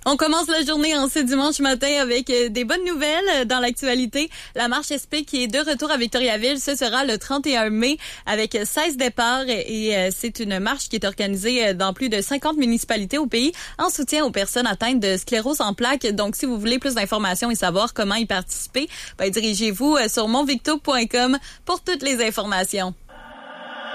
On commence la journée en ce dimanche matin avec des bonnes nouvelles dans l'actualité. La marche SP qui est de retour à Victoriaville, ce sera le 31 mai avec 16 départs et c'est une marche qui est organisée dans plus de 50 municipalités au pays en soutien aux personnes atteintes de sclérose en plaques. Donc, si vous voulez plus d'informations et savoir comment y participer, dirigez-vous sur monvicto.com pour toutes les informations.